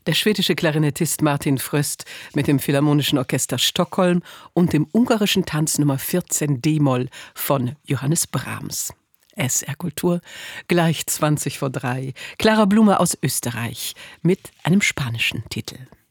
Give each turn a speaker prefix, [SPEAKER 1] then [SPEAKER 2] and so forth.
[SPEAKER 1] Der schwedische Klarinettist Martin Fröst mit dem Philharmonischen Orchester Stockholm und dem ungarischen Tanz Nummer 14 d-Moll von Johannes Brahms. SR Kultur, gleich 3:20. Clara Blume aus Österreich mit einem spanischen Titel.